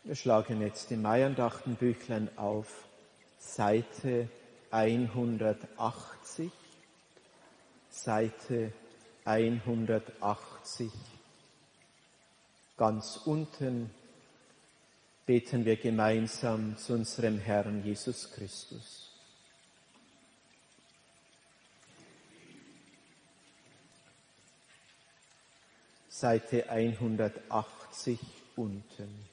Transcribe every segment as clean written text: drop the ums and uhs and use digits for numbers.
Wir schlagen jetzt im Maiandachtenbüchlein auf, Seite 180, Seite 180. Ganz unten beten wir gemeinsam zu unserem Herrn Jesus Christus. Seite 180 unten.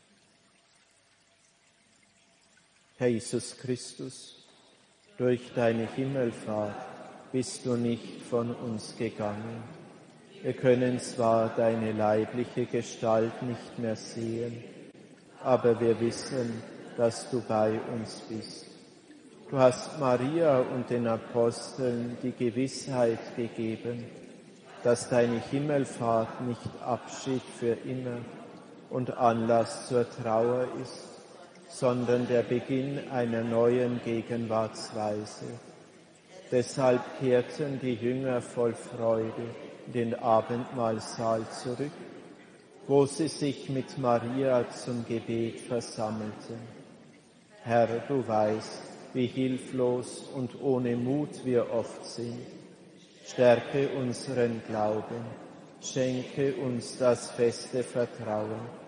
Herr Jesus Christus, durch deine Himmelfahrt bist du nicht von uns gegangen. Wir können zwar deine leibliche Gestalt nicht mehr sehen, aber wir wissen, dass du bei uns bist. Du hast Maria und den Aposteln die Gewissheit gegeben, dass deine Himmelfahrt nicht Abschied für immer und Anlass zur Trauer ist, sondern der Beginn einer neuen Gegenwartsweise. Deshalb kehrten die Jünger voll Freude in den Abendmahlsaal zurück, wo sie sich mit Maria zum Gebet versammelten. Herr, du weißt, wie hilflos und ohne Mut wir oft sind. Stärke unseren Glauben, schenke uns das feste Vertrauen,